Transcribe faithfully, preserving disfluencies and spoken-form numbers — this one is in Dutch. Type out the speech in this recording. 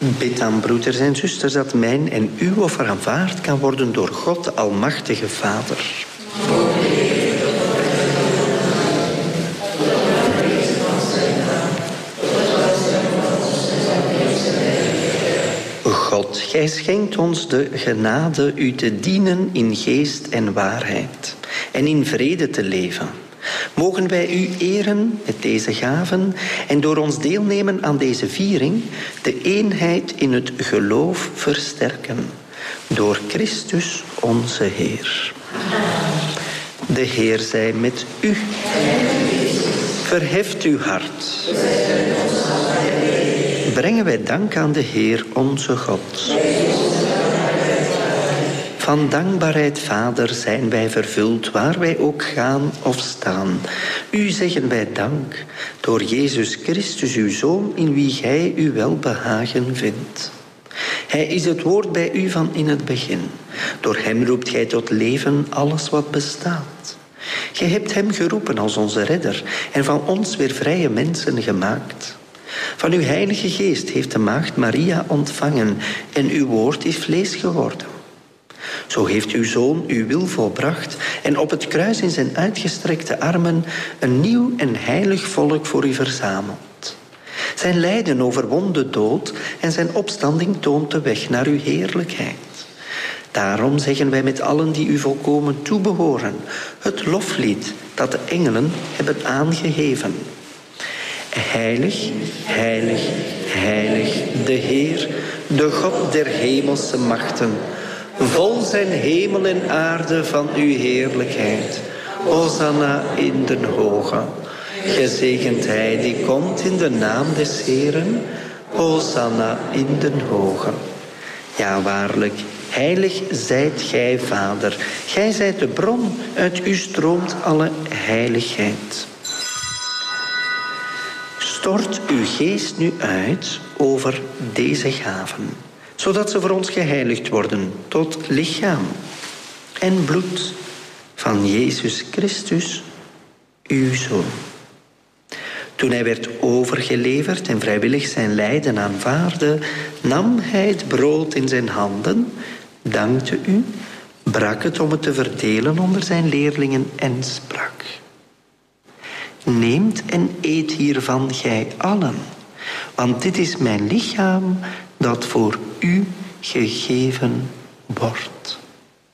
Bid aan broeders en zusters dat mijn en uw offer aanvaard kan worden door God, de Almachtige Vader. God, gij schenkt ons de genade u te dienen in geest en waarheid en in vrede te leven. Mogen wij u eren met deze gaven en door ons deelnemen aan deze viering de eenheid in het geloof versterken. Door Christus onze Heer. De Heer zij met u. Verheft uw hart. Brengen wij dank aan de Heer onze God. Van dankbaarheid, Vader, zijn wij vervuld, waar wij ook gaan of staan. U zeggen wij dank, door Jezus Christus, uw Zoon, in wie gij uw welbehagen vindt. Hij is het woord bij u van in het begin. Door hem roept gij tot leven alles wat bestaat. Gij hebt hem geroepen als onze redder en van ons weer vrije mensen gemaakt. Van uw Heilige Geest heeft de maagd Maria ontvangen en uw woord is vlees geworden. Zo heeft uw Zoon uw wil volbracht en op het kruis in zijn uitgestrekte armen een nieuw en heilig volk voor u verzameld. Zijn lijden overwon de dood en zijn opstanding toont de weg naar uw heerlijkheid. Daarom zeggen wij met allen die u volkomen toebehoren het loflied dat de engelen hebben aangeheven. Heilig, heilig, heilig, de Heer, de God der hemelse machten. Vol zijn hemel en aarde van uw heerlijkheid. Hosanna in den hoge. Gezegend hij die komt in de naam des Heeren. Hosanna in den hoge. Ja, waarlijk, heilig zijt gij, Vader. Gij zijt de bron, uit u stroomt alle heiligheid. Stort uw geest nu uit over deze gaven, zodat ze voor ons geheiligd worden tot lichaam en bloed van Jezus Christus, uw Zoon. Toen hij werd overgeleverd en vrijwillig zijn lijden aanvaarde, nam hij het brood in zijn handen, dankte u, brak het om het te verdelen onder zijn leerlingen en sprak: Neemt en eet hiervan gij allen, want dit is mijn lichaam dat voor u gegeven wordt.